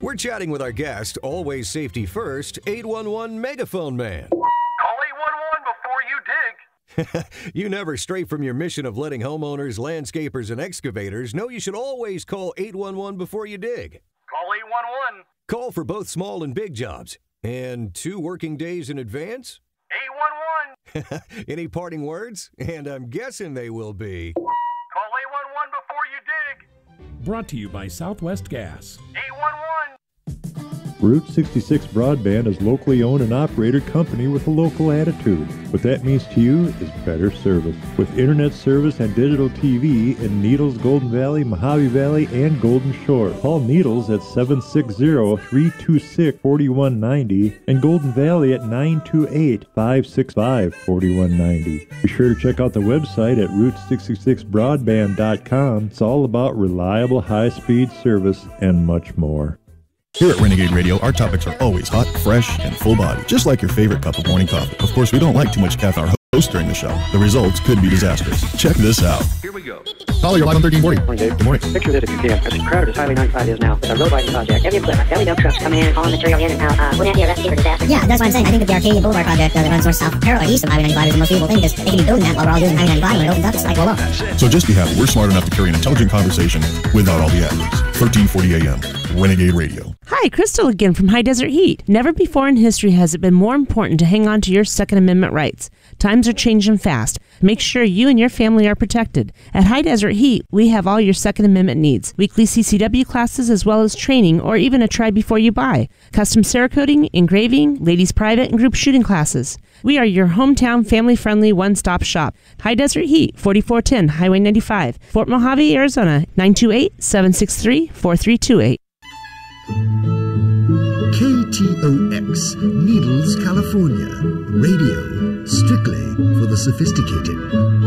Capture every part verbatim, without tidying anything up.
We're chatting with our guest, always safety first, eight one one Megaphone Man. Call eight one one before you dig. You never stray from your mission of letting homeowners, landscapers, and excavators know you should always call eight one one before you dig. Call eight one one. Call for both small and big jobs. And two working days in advance? eight one one. Any parting words? And I'm guessing they will be... Call eight one one before you dig. Brought to you by Southwest Gas. eight one one. Route sixty-six Broadband is locally owned and operated company with a local attitude. What that means to you is better service. With internet service and digital T V in Needles, Golden Valley, Mojave Valley, and Golden Shore. Call Needles at seven six zero, three two six, four one nine zero and Golden Valley at nine two eight, five six five, four one nine zero. Be sure to check out the website at route sixty-six broadband dot com. It's all about reliable high-speed service and much more. Here at Renegade Radio, our topics are always hot, fresh, and full-bodied, just like your favorite cup of morning coffee. Of course, we don't like too much caffeine or host during the show. The results could be disastrous. Check this out. Here we go. Caller, you're live on thirteen forty. Morning, Dave. Good morning. Picture this if you can. As crowded as Highway ninety-five is now, with a road widening project, Every equipment, every dump trucks coming in, hauling material in and out. Uh, wouldn't that be a recipe for disaster? Yeah, that's what I'm saying. I think that the Arcadia Boulevard project uh, that runs north, south, parallel east of Highway ninety-five is the most feasible thing because they can be building that while we're all doing Highway ninety-five. When it opens up, it's like, well, look. So just be happy we're smart enough to carry an intelligent conversation without all the adlibs. thirteen forty A M, Renegade Radio. Hi, Crystal again from High Desert Heat. Never before in history has it been more important to hang on to your Second Amendment rights. Times are changing fast. Make sure you and your family are protected. At High Desert Heat, we have all your Second Amendment needs. Weekly C C W classes as well as training or even a try before you buy. Custom Cerakoting, engraving, ladies private and group shooting classes. We are your hometown family-friendly one-stop shop. High Desert Heat, forty-four ten Highway ninety-five, Fort Mojave, Arizona, nine two eight, seven six three, four three two eight. K T O X, Needles, California. Radio, strictly for the sophisticated.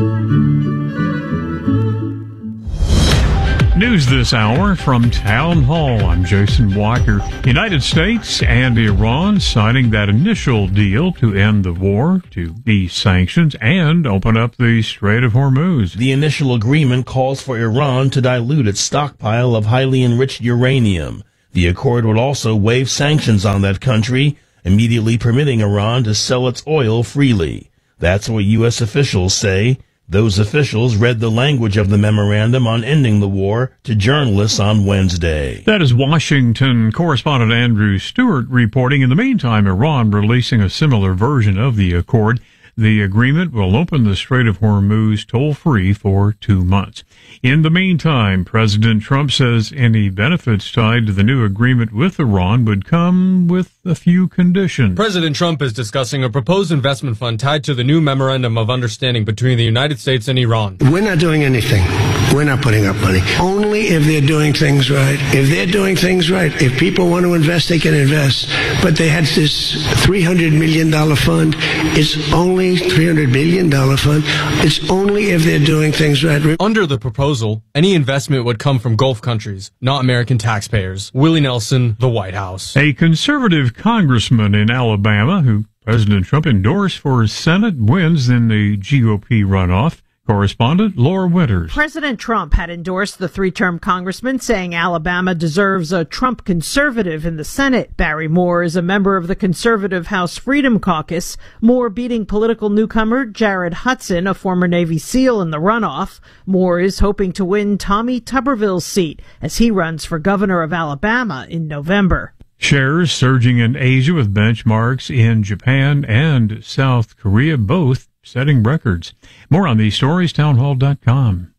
News this hour from Town Hall. I'm Jason Walker. United States and Iran signing that initial deal to end the war, to ease sanctions, and open up the Strait of Hormuz. The initial agreement calls for Iran to dilute its stockpile of highly enriched uranium. The accord would also waive sanctions on that country, immediately permitting Iran to sell its oil freely. That's what U S officials say. Those officials read the language of the memorandum on ending the war to journalists on Wednesday. That is Washington correspondent Andrew Stewart reporting. In the meantime, Iran releasing a similar version of the accord. The agreement will open the Strait of Hormuz toll-free for two months. In the meantime, President Trump says any benefits tied to the new agreement with Iran would come with a few conditions. President Trump is discussing a proposed investment fund tied to the new Memorandum of Understanding between the United States and Iran. We're not doing anything. We're not putting up money. Only if they're doing things right. If they're doing things right, if people want to invest, they can invest. But they had this three hundred million dollars fund. It's only three hundred billion dollars fund. It's only if they're doing things right. Under the proposal, any investment would come from Gulf countries, not American taxpayers. Willie Nelson, the White House. A conservative congressman in Alabama who President Trump endorsed for Senate wins in the G O P runoff. Correspondent Laura Winters. President Trump had endorsed the three-term congressman, saying Alabama deserves a Trump conservative in the Senate. Barry Moore is a member of the conservative House Freedom Caucus. Moore beating political newcomer Jared Hudson, a former Navy SEAL, in the runoff. Moore is hoping to win Tommy Tuberville's seat as he runs for governor of Alabama in November. Shares surging in Asia with benchmarks in Japan and South Korea, both setting records. More on these stories, townhall dot com.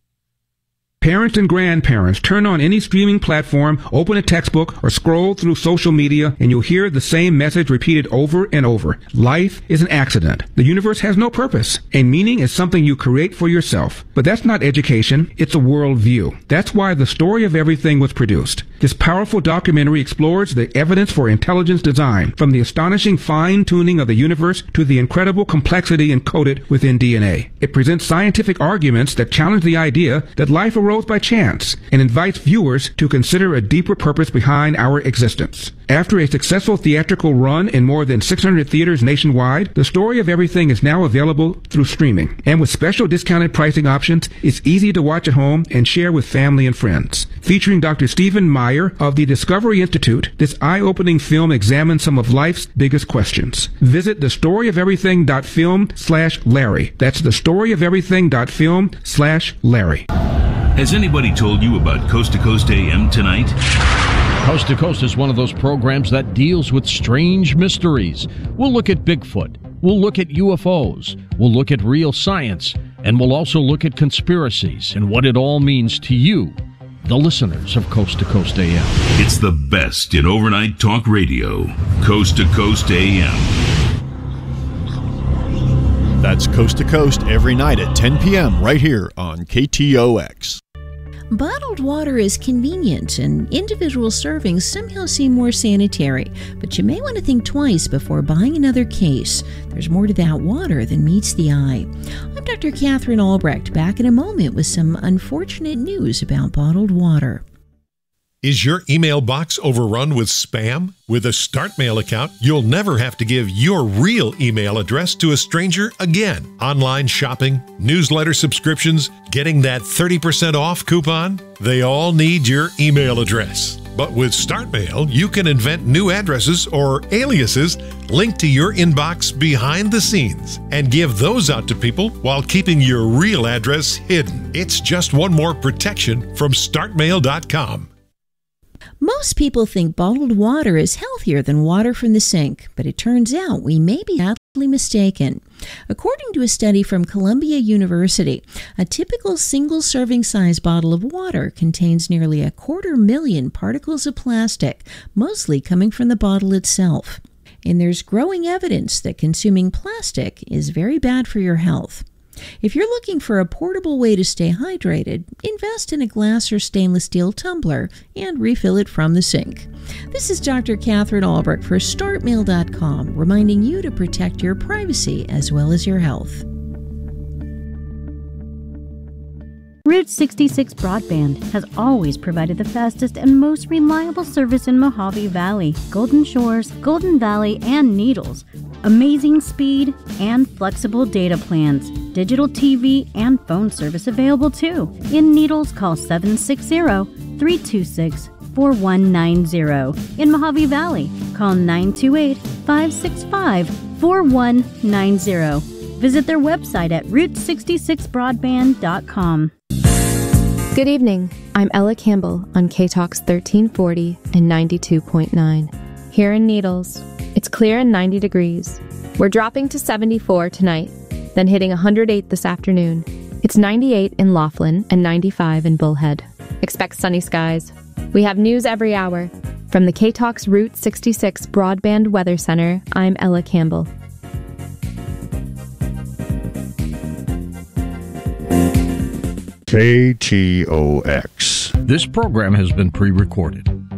Parents and grandparents, turn on any streaming platform, open a textbook, or scroll through social media, and you'll hear the same message repeated over and over. Life is an accident. The universe has no purpose, and meaning is something you create for yourself. But that's not education, it's a worldview. That's why The Story of Everything was produced. This powerful documentary explores the evidence for intelligence design, from the astonishing fine-tuning of the universe to the incredible complexity encoded within D N A. It presents scientific arguments that challenge the idea that life arose arose by chance and invites viewers to consider a deeper purpose behind our existence. After a successful theatrical run in more than six hundred theaters nationwide, The Story of Everything is now available through streaming. And with special discounted pricing options, it's easy to watch at home and share with family and friends. Featuring Doctor Stephen Meyer of the Discovery Institute, this eye-opening film examines some of life's biggest questions. Visit thestoryofeverything.film slash Larry. That's thestoryofeverything.film slash Larry. Has anybody told you about Coast to Coast A M tonight? Coast to Coast is one of those programs that deals with strange mysteries. We'll look at Bigfoot. We'll look at U F Os. We'll look at real science. And we'll also look at conspiracies and what it all means to you, the listeners of Coast to Coast A M. It's the best in overnight talk radio. Coast to Coast A M. That's Coast to Coast every night at ten p.m. right here on K T O X. Bottled water is convenient, and individual servings somehow seem more sanitary, but you may want to think twice before buying another case. There's more to that water than meets the eye. I'm Doctor Catherine Albrecht, back in a moment with some unfortunate news about bottled water. Is your email box overrun with spam? With a StartMail account, you'll never have to give your real email address to a stranger again. Online shopping, newsletter subscriptions, getting that thirty percent off coupon, they all need your email address. But with StartMail, you can invent new addresses or aliases linked to your inbox behind the scenes and give those out to people while keeping your real address hidden. It's just one more protection from start mail dot com. Most people think bottled water is healthier than water from the sink, but it turns out we may be sadly mistaken. According to a study from Columbia University, a typical single-serving size bottle of water contains nearly a quarter million particles of plastic, mostly coming from the bottle itself. And there's growing evidence that consuming plastic is very bad for your health. If you're looking for a portable way to stay hydrated, invest in a glass or stainless steel tumbler and refill it from the sink. This is Doctor Catherine Albrecht for start mail dot com, reminding you to protect your privacy as well as your health. Route sixty-six Broadband has always provided the fastest and most reliable service in Mojave Valley, Golden Shores, Golden Valley, and Needles. Amazing speed and flexible data plans. Digital T V and phone service available too. In Needles, call seven six zero, three two six, four one nine zero. In Mojave Valley, call nine two eight, five six five, four one nine zero. Visit their website at route sixty-six broadband dot com. Good evening. I'm Ella Campbell on K-Talks thirteen forty and ninety-two point nine. Here in Needles, it's clear and ninety degrees. We're dropping to seventy-four tonight, then hitting one hundred eight this afternoon. It's ninety-eight in Laughlin and ninety-five in Bullhead. Expect sunny skies. We have news every hour. From the K-Talks Route sixty-six Broadband Weather Center, I'm Ella Campbell. K T O X. This program has been pre-recorded.